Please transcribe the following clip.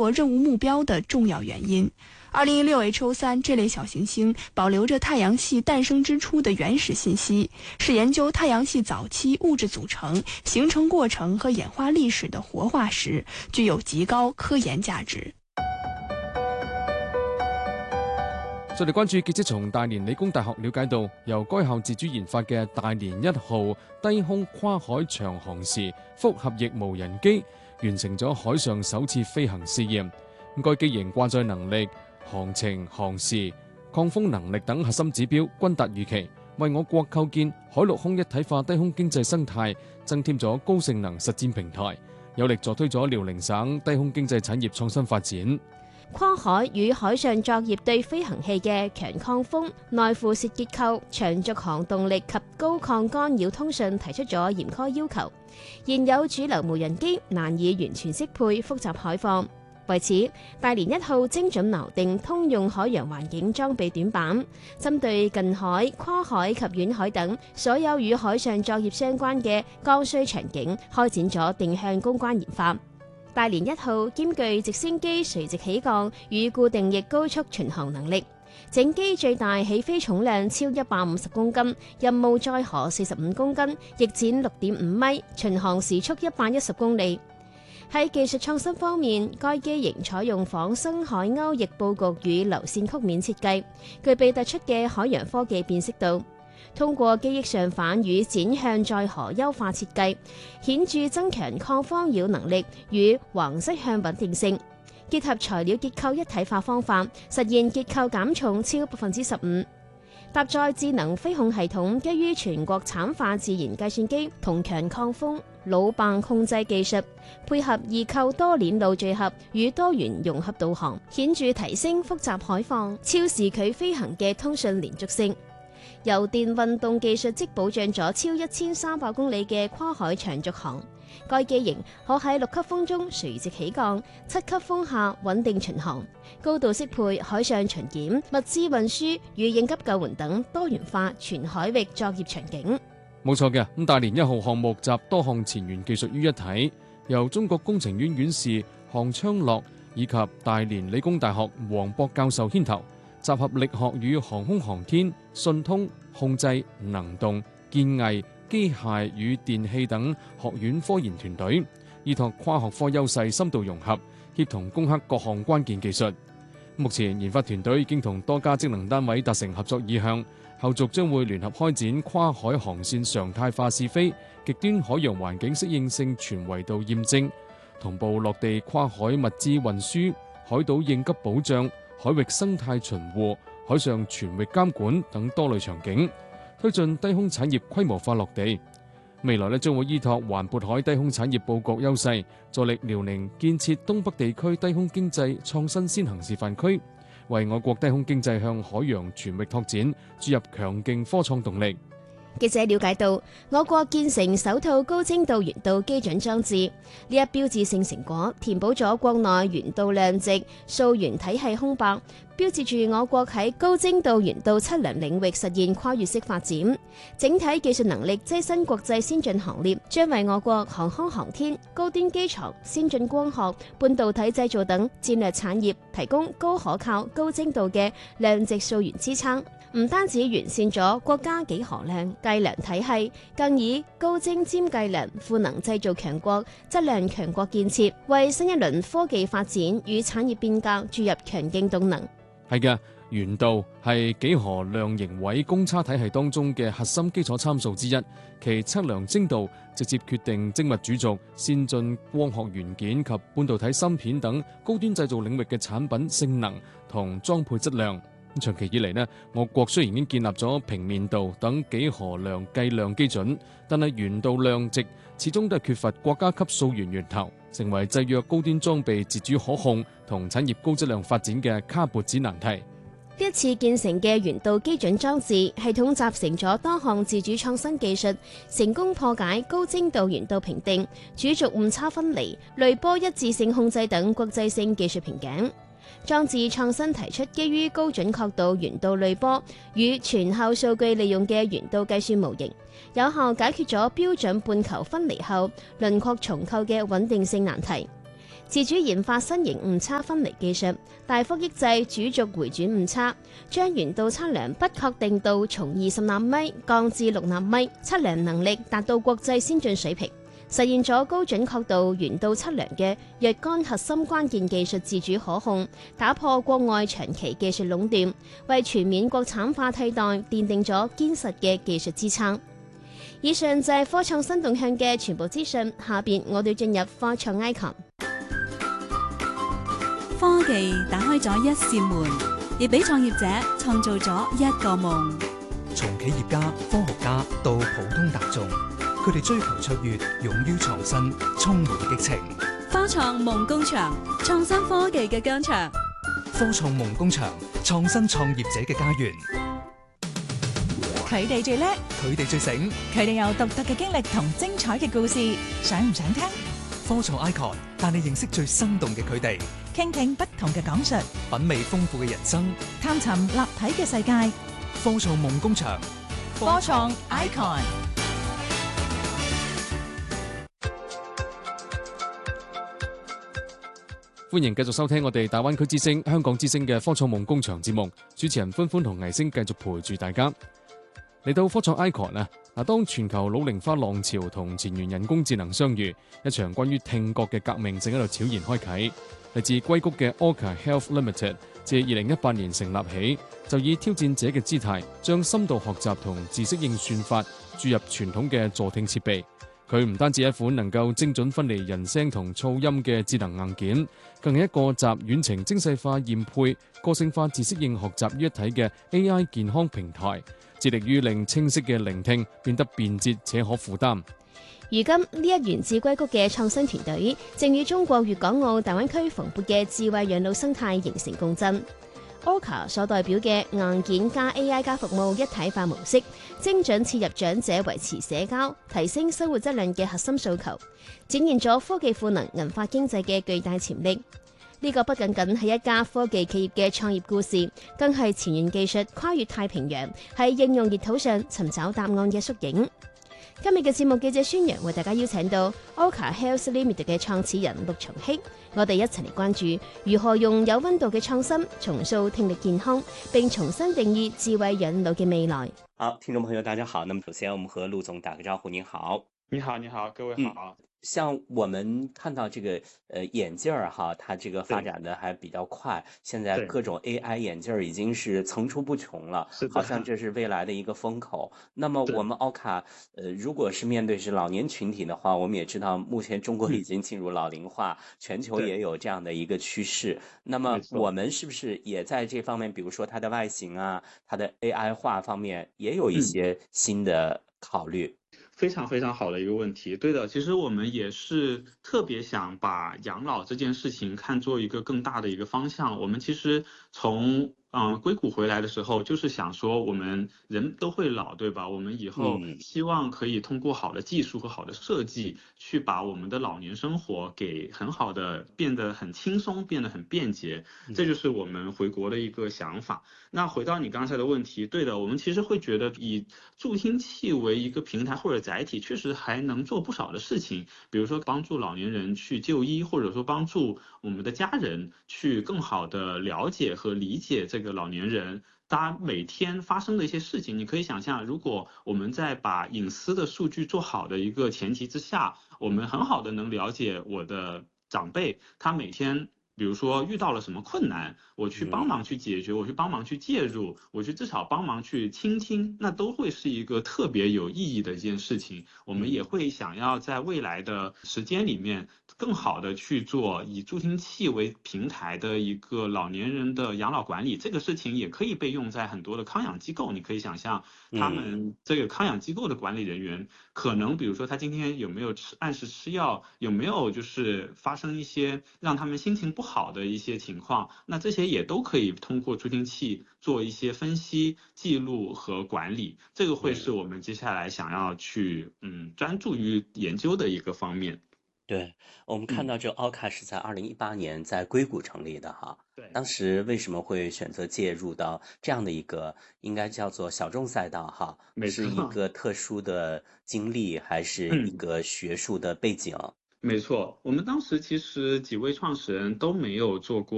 作任务目标的重要原因。2016 HO3 这类小行星保留着太阳系诞生之初的原始信息，是研究太阳系早期物质组成、形成过程和演化历史的活化石，具有极高科研价值。 再嚟關注記者從大連理工大學了解到，由該校自主研發嘅大連1號低空跨海長航時複合翼無人機完成咗海上首次飛行試驗。該機型掛載能力、航程、航時、抗風能力等核心指標均達預期，為我國構建海陸空一體化低空經濟生態增添咗高性能實戰平台，有力助推咗遼寧省低空經濟產業創新發展。 跨海與海上作業對飛行器嘅強抗風、耐附涉結構、長續航動力及高抗干擾通訊提出咗嚴苛要求，現有主流無人機難以完全適配複雜海況。為此，大連1號精準錨定通用海洋環境裝備短板，針對近海、跨海及遠海等所有與海上作業相關嘅剛需場景，開展咗定向攻關研發。大連1號兼具直升機垂直起降與固定翼高速巡航能力，整機最大起飛重量超150公斤，任務載荷45公斤，翼展6.5米，巡航時速110公里。喺技術創新方面，該機型採用仿生海鷗翼佈局與流線曲面設計，具備突出嘅海洋科技辨識度。通過機翼上反與展向載荷優化設計，顯著增強抗方擾能力與橫側向穩定性，結合材料結構一體化方法，實現結構減重超15%。搭載智能飛控系統，基於全國產化自然計算機同強抗風魯棒控制技術，配合異構多鏈路聚合與多元融合導航，顯著提升複雜海況、超視距飛行嘅通訊連續性。油電運動技術即保障咗超1300公里嘅跨海長續航。該機型可喺6級風中垂直起降，7級風下穩定巡航，高度適配海上巡檢、物資運輸與應急救援等多元化全海域作業場景。 冇錯嘅，大連1號項目集多項前沿技術於一體，由中國工程院院士項昌樂以及大連理工大學黃博教授牽頭，集合力學與航空航天、信通、控制、能動、建藝、機械與電氣等學院科研團隊，依託跨學科優勢深度融合，協同攻克各項關鍵技術。目前研發團隊已經同多家職能單位達成合作意向，後續將會聯合開展跨海航線常態化試飛、極端海洋環境適應性全維度驗證、同步落地跨海物資運輸、海島應急保障、海域生態巡護、海上全域監管等多類場景，推進低空產業規模化落地。未來將會依託環渤海低空產業佈局優勢，助力遼寧建設東北地區低空經濟創新先行示範區，為我國低空經濟向海洋全域拓展注入強勁科創動力。 記者了解到，我國建成首套高精度懸導基準裝置，呢一標誌性成果填補咗國內懸導量值溯源體系空白，標誌住我國喺高精度懸導測量領域實現跨越式發展，整體技術能力躋身國際先進行列，將為我國航空航天、高端機床、先進光學、半導體製造等戰略產業提供高可靠、高精度嘅量值溯源支撐。唔單止完善咗國家幾何量計量體系，更以高精尖計量賦能製造強國、質量強國建設，為新一輪科技發展與產業變革注入強勁動能。 係嘅，懸導係幾何量形位公差體系當中嘅核心基礎參數之一，其測量精度直接決定精密主軸、先進光學元件及半導體芯片等高端製造領域嘅產品性能同裝配質量。長期以嚟呢，我國雖然已經建立咗平面度等幾何量計量基準，但係懸導量值始終都係缺乏國家級溯源源頭，成為制約高端裝備自主可控同產業高質量發展嘅卡脖子難題。 呢一次建成嘅懸導基準裝置系統集成咗多項自主創新技術，成功破解高精度懸導評定、主軸誤差分離、濾波一致性控制等國際性技術瓶頸。裝置創新提出基於高準確度懸導濾波與全後數據利用嘅懸導計算模型，有效解決咗標準半球分離後輪廓重構嘅穩定性難題。 自主研發新型誤差分離技術，大幅抑制主軸迴轉誤差，將懸導測量不確定度從20納米降至6納米，測量能力達到國際先進水平，實現咗高準確度懸導測量嘅若干核心關鍵技術自主可控，打破國外長期技術壟斷，為全面國產化替代奠定咗堅實嘅技術支撐。以上就係科創新動向嘅全部資訊，下邊我哋進入科創 icon。 科技打開咗一扇門，亦俾創業者創造咗一個夢。 從企業家、科學家到普通大眾，佢哋追求卓越，勇於創新，充滿激情。 科創夢工場，創新科技嘅疆場。 科創夢工場，創新創業者嘅家園。 佢哋最叻， 佢哋最醒， 佢哋有獨特嘅經歷同精彩嘅故事，想唔想聽？ 科創 icon 帶你認識最生動嘅佢哋， 傾聽不同嘅講述， 品味豐富嘅人生， 探尋立體嘅世界。 科創夢工場， 科創 icon。 歡迎繼續收聽我哋大灣區之聲、香港之聲嘅科創夢工場節目，主持人歡歡同倪星繼續陪住大家。嚟到科創 icon 啊！當全球老齡化浪潮同前沿人工智能相遇，一場關於聽覺嘅革命正喺度悄然開啟。嚟自硅谷嘅 Orca Health Limited 自2018年成立起，就以挑戰者嘅姿態，將深度學習同自適應算法注入傳統嘅助聽設備。佢唔單止一款能夠精準分離人聲同噪音嘅智能硬件，更係一個集遠程精細化驗配、個性化自適應學習於一體嘅 AI 健康平台，致力於令清晰嘅聆聽變得便捷且可負擔。 如今呢一源自硅谷嘅創新團隊，正與中國粵港澳大灣區蓬勃嘅智慧養老生態形成共振。Orca 所代表嘅硬件加 AI 加服務一體化模式，精準切入長者維持社交、提升生活質量嘅核心訴求，展現咗科技賦能銀髮經濟嘅巨大潛力。呢個不僅僅係一家科技企業嘅創業故事，更係前沿技術跨越太平洋，喺應用熱土上尋找答案嘅縮影。今日嘅節目記者宣揚為大家邀請到 Orca Health Limited 嘅創始人陸松禧，我哋一齊嚟關注如何用有溫度嘅創新重塑聽力健康，並重新定義智慧養老嘅未來。 好，聽眾朋友大家好，那麼首先我們和陸總打個招呼。您好。 你好，你好，各位好。 像我們看到這個眼鏡兒哈，它這個發展的還比較快，現在各種 AI 眼鏡兒已經是層出不窮了，好像這是未來的一個風口。那麼我們Orca如果是面對是老年群體的話，我們也知道目前中國已經進入老齡化，全球也有這樣的一個趨勢。那麼我們是不是也在這方面，比如說它的外形啊，它的 AI 化方面也有一些新的考慮？ 非常非常好的一個問題。對的，其實我們也是特別想把養老這件事情看作一個更大的一個方向。我們其實從硅谷回來的時候，就是想說我們人都會老，對吧？我們以後希望可以通過好的技術和好的設計，去把我們的老年生活給很好的變得很輕鬆，變得很便捷。這就是我們回國的一個想法。那回到你剛才的問題，對的，我們其實會覺得以助聽器為一個平台或者載體，確實還能做不少的事情，比如說幫助老年人去就醫，或者說幫助我們的家人去更好的了解和理解這個老年人他每天發生的一些事情。你可以想象，如果我們在把隱私的數據做好的一個前提之下，我們很好的能了解我的長輩他每天比如說遇到了什麼困難，我去幫忙去解決，我去幫忙去介入，我去至少幫忙去傾聽，那都會是一個特別有意義的一件事情。我們也會想要在未來的時間裡面更好的去做以助聽器為平台的一個老年人的養老管理。這個事情也可以被用在很多的康養機構，你可以想象他們這個康養機構的管理人員可能比如說他今天有沒有按時吃藥，有沒有就是發生一些讓他們心情不好的一些情況，那這些也都可以通過助聽器做一些分析、記錄和管理。這個會是我們接下來想要去專注於研究的一個方面。 對，我們看到這 Orca 是在2018年在硅谷成立的哈。對，當時為什麼會選擇介入到這樣的一個應該叫做小眾賽道哈？是一個特殊的經歷，還是一個學術的背景？ 没错，我们当时其实几位创始人都没有做过